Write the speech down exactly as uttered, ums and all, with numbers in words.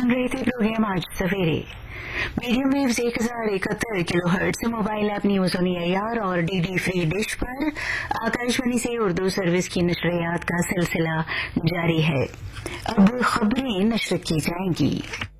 सुन रहे थे प्रोग्राम आज सवेरे। मीडियम वेव्स एक हजार इकहत्तर किलो हर्ट्ज से mobile app news on AIR और डीडी फ्री डिश पर आकाशवाणी से उर्दू सर्विस की नशरियात का सिलसिला जारी है। अब खबरें नशर की जाएंगी।